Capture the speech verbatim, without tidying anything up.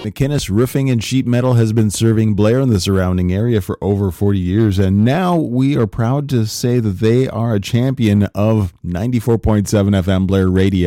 McInnes Roofing and Sheet Metal has been serving Blair and the surrounding area for over forty years, and now we are proud to say that they are a champion of ninety-four point seven F M Blair Radio.